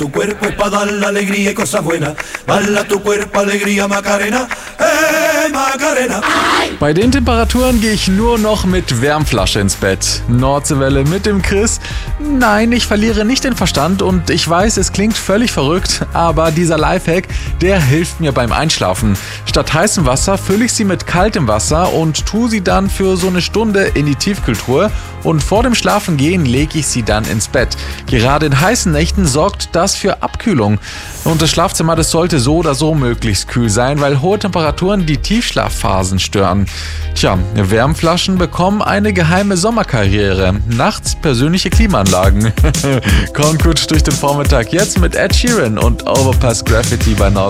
Tu cuerpo es pa' dar la alegría y cosas buenas. Bala tu cuerpo, alegría, Macarena. Macarena. Bei den Temperaturen gehe ich nur noch mit Wärmflasche ins Bett. Nordseewelle mit dem Chris. Nein, ich verliere nicht den Verstand und ich weiß, es klingt völlig verrückt, aber dieser Lifehack, der hilft mir beim Einschlafen. Statt heißem Wasser fülle ich sie mit kaltem Wasser und tue sie dann für so eine Stunde in die Tiefkühltruhe und vor dem Schlafengehen lege ich sie dann ins Bett. Gerade in heißen Nächten sorgt das für Abkühlung. Und das Schlafzimmer, das sollte so oder so möglichst kühl sein, weil hohe Temperaturen die Tiefschlafphasen stören. Tja, Wärmflaschen bekommen eine geheime Sommerkarriere. Nachts persönliche Klimaanlagen. Kommt gut durch den Vormittag jetzt mit Ed Sheeran und Overpass Graffiti bei Nord.